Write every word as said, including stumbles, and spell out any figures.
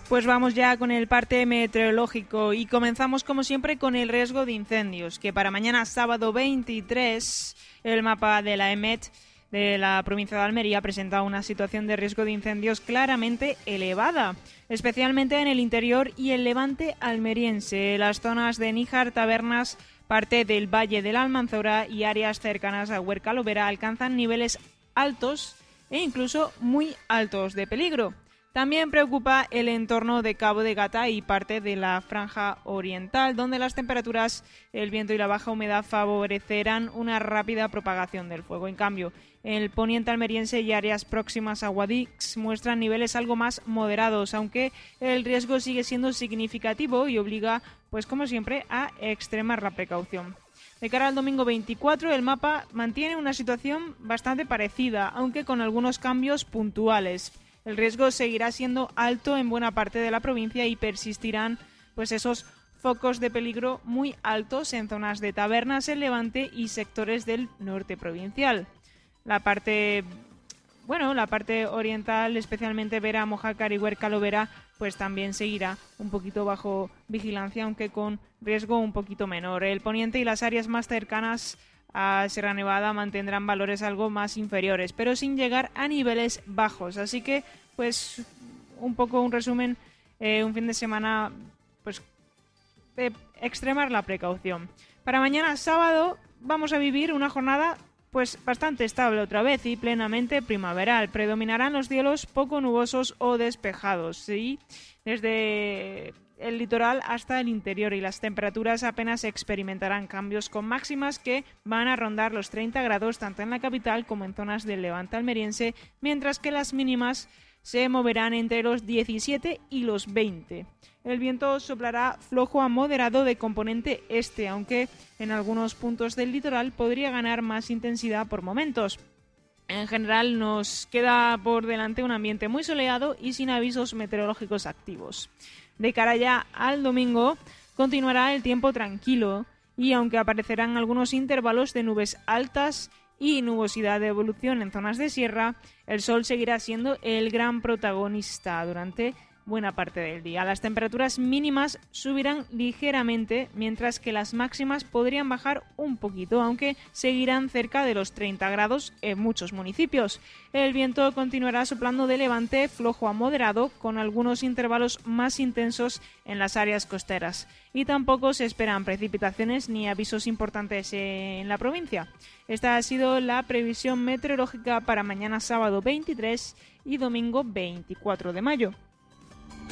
Pues vamos ya con el parte meteorológico y comenzamos como siempre con el riesgo de incendios, que para mañana sábado veintitrés el mapa de la EMET de la provincia de Almería presenta una situación de riesgo de incendios claramente elevada, especialmente en el interior y el levante almeriense, las zonas de Níjar, Tabernas, parte del Valle de la Almanzora y áreas cercanas a Huerca Lovera alcanzan niveles altos e incluso muy altos de peligro. También preocupa el entorno de Cabo de Gata y parte de la franja oriental, donde las temperaturas, el viento y la baja humedad favorecerán una rápida propagación del fuego. En cambio, el poniente almeriense y áreas próximas a Guadix muestran niveles algo más moderados, aunque el riesgo sigue siendo significativo y obliga, pues como siempre, a extremar la precaución. De cara al domingo veinticuatro, el mapa mantiene una situación bastante parecida, aunque con algunos cambios puntuales. El riesgo seguirá siendo alto en buena parte de la provincia y persistirán pues esos focos de peligro muy altos en zonas de Tabernas, el Levante y sectores del norte provincial. La parte bueno, la parte oriental, especialmente Vera, Mojácar y Huerca Lovera, pues también seguirá un poquito bajo vigilancia, aunque con riesgo un poquito menor. El poniente y las áreas más cercanas a Sierra Nevada mantendrán valores algo más inferiores, pero sin llegar a niveles bajos. Así que, pues, un poco un resumen, eh, un fin de semana, pues, de extremar la precaución. Para mañana sábado vamos a vivir una jornada, pues, bastante estable otra vez y plenamente primaveral. Predominarán los cielos poco nubosos o despejados, ¿sí? Desde el litoral hasta el interior, y las temperaturas apenas experimentarán cambios, con máximas que van a rondar los treinta grados tanto en la capital como en zonas del levante almeriense, mientras que las mínimas se moverán entre los diecisiete y los veinte. El viento soplará flojo a moderado de componente este, aunque en algunos puntos del litoral podría ganar más intensidad por momentos. En general nos queda por delante un ambiente muy soleado y sin avisos meteorológicos activos. De cara ya al domingo, continuará el tiempo tranquilo y aunque aparecerán algunos intervalos de nubes altas y nubosidad de evolución en zonas de sierra, el sol seguirá siendo el gran protagonista durante buena parte del día. Las temperaturas mínimas subirán ligeramente, mientras que las máximas podrían bajar un poquito, aunque seguirán cerca de los treinta grados en muchos municipios. El viento continuará soplando de levante flojo a moderado, con algunos intervalos más intensos en las áreas costeras. Y tampoco se esperan precipitaciones ni avisos importantes en la provincia. Esta ha sido la previsión meteorológica para mañana sábado veintitrés y domingo veinticuatro de mayo.